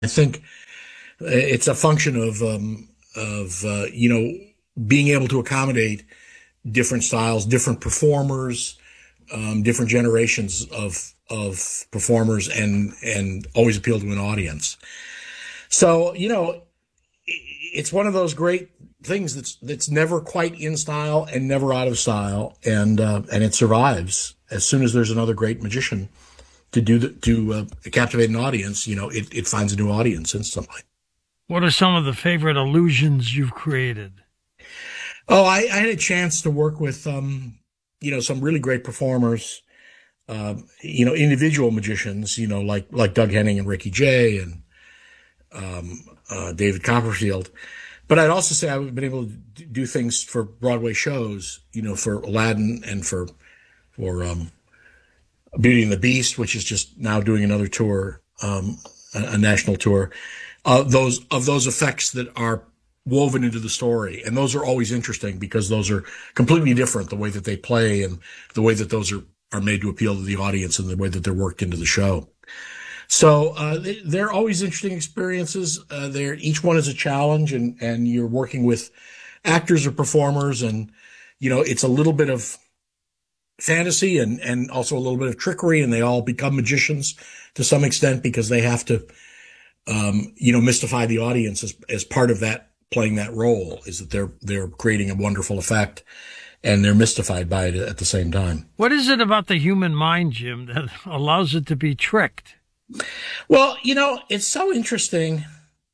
I think it's a function of being able to accommodate different styles, different performers, different generations of performers, and always appeal to an audience. So it's one of those great things that's never quite in style and never out of style, and it survives. As soon as there's another great magician to captivate an audience, it finds a new audience instantly. What are some of the favorite illusions you've created? Oh, I had a chance to work with some really great performers, individual magicians, like Doug Henning and Ricky Jay and David Copperfield. But I'd also say I've been able to do things for Broadway shows, for Aladdin and for Beauty and the Beast, which is just now doing another tour, a national tour. Those effects that are woven into the story, and those are always interesting because those are completely different, the way that they play and the way that those are made to appeal to the audience and the way that they're worked into the show. So they're always interesting experiences. Each one is a challenge, and you're working with actors or performers, and it's a little bit of fantasy and also a little bit of trickery, and they all become magicians to some extent because they have to mystify the audience as part of that, playing that role, is that they're creating a wonderful effect and they're mystified by it at the same time. What is it about the human mind, Jim, that allows it to be tricked? Well, it's so interesting.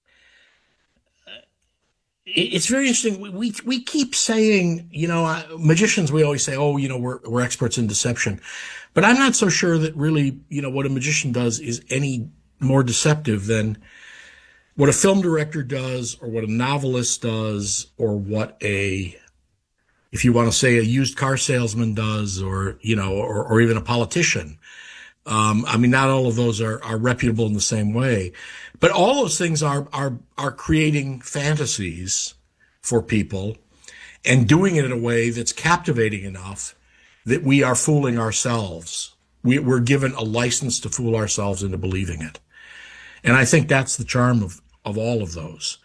It's very interesting. We keep saying, magicians, we always say, oh, we're experts in deception. But I'm not so sure that really, what a magician does is any more deceptive than what a film director does, or what a novelist does, or what if you want to say, a used car salesman does, or even a politician. Not all of those are reputable in the same way, but all those things are creating fantasies for people and doing it in a way that's captivating enough that we are fooling ourselves. We're given a license to fool ourselves into believing it. And I think that's the charm of all of those.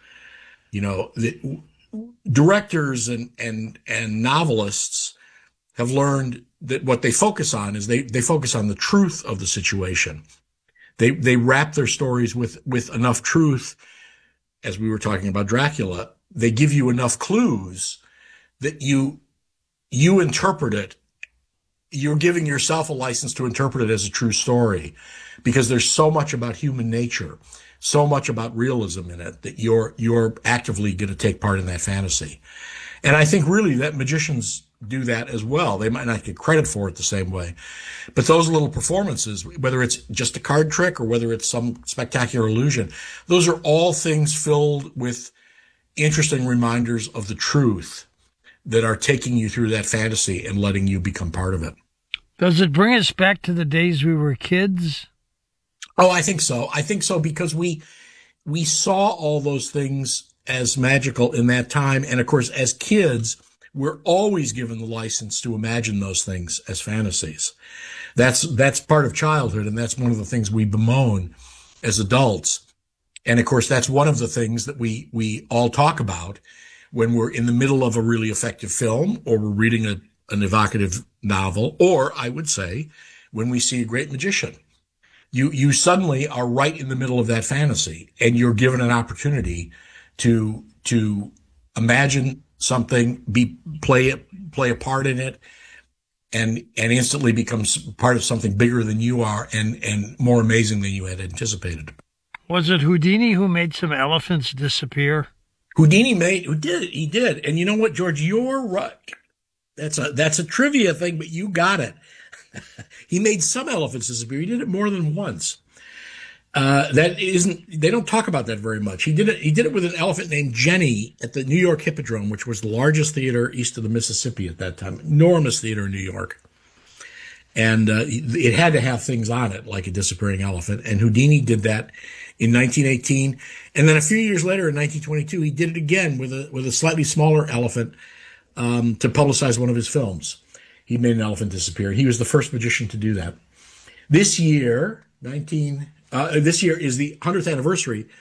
The directors and novelists have learned that what they focus on is they focus on the truth of the situation. They wrap their stories with enough truth. As we were talking about Dracula, they give you enough clues that you interpret it. You're giving yourself a license to interpret it as a true story, because there's so much about human nature, so much about realism in it, that you're actively going to take part in that fantasy. And I think really that magicians do that as well. They might not get credit for it the same way, but those little performances, whether it's just a card trick or whether it's some spectacular illusion, those are all things filled with interesting reminders of the truth that are taking you through that fantasy and letting you become part of it. Does it bring us back to the days we were kids? Oh, I think so. I think so, because we saw all those things as magical in that time. And of course, as kids, we're always given the license to imagine those things as fantasies. That's part of childhood, and that's one of the things we bemoan as adults. And of course, that's one of the things that we all talk about when we're in the middle of a really effective film, or we're reading an evocative novel, or I would say when we see a great magician. You suddenly are right in the middle of that fantasy, and you're given an opportunity to imagine something, play a part in it, and instantly becomes part of something bigger than you are, and more amazing than you had anticipated. Was it Houdini who made some elephants disappear? He did. And you know what, George, you're right. That's a trivia thing, but you got it. He made some elephants disappear. He did it more than once. They don't talk about that very much. He did it with an elephant named Jenny at the New York Hippodrome, which was the largest theater east of the Mississippi at that time. Enormous theater in New York. And it had to have things on it, like a disappearing elephant. And Houdini did that in 1918. And then a few years later, in 1922, he did it again with a slightly smaller elephant to publicize one of his films. He made an elephant disappear. He was the first magician to do that. This year is the 100th anniversary